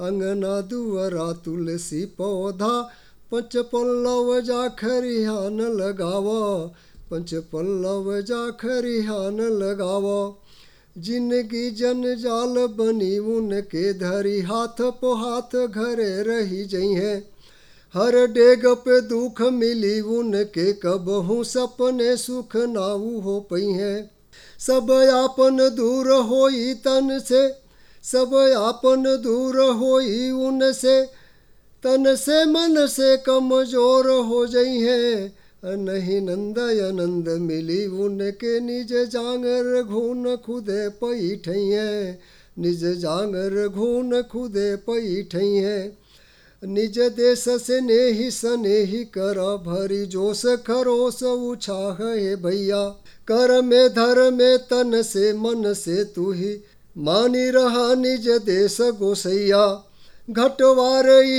अंगना दुअरा तुलसी पौधा, पंच पल्लव जा खरिहान लगावा, पंच पल्लव जा खरिहान लगावा। जिंदगी जंजाल बनी उनके धरी, हाथ पो हाथ घरे रही जई है। हर डेग पे दुख मिली उनके, कबहू सपने सुख नाऊ हो पई है। सब आपन दूर होई तन से, सब आपन दूर होई उनसे, तन से मन से कमजोर हो जई है। नहीं नंद आनंद मिली उनके, निज जांगर घून खुदे पैठई है, निज जांगर घून खुदे पैठई है। निज देश से नेही सनेही कर, भरी जोश खरोस उछाह है भैया। कर में धर में तन से मन से तू ही, मानी रहा निज देश गोसैया। घटवार